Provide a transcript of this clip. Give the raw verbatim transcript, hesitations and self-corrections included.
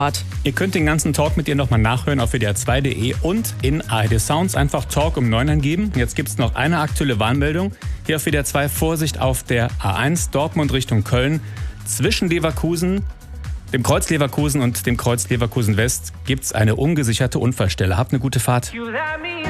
Ihr könnt den ganzen Talk mit ihr nochmal nachhören auf w d r zwei punkt de und in A R D Sounds einfach Talk um neun angeben. Jetzt gibt es noch eine aktuelle Warnmeldung. Hier auf W D R zwei Vorsicht auf der A eins Dortmund Richtung Köln. Zwischen Leverkusen, dem Kreuz Leverkusen und dem Kreuz Leverkusen West gibt es eine ungesicherte Unfallstelle. Habt eine gute Fahrt.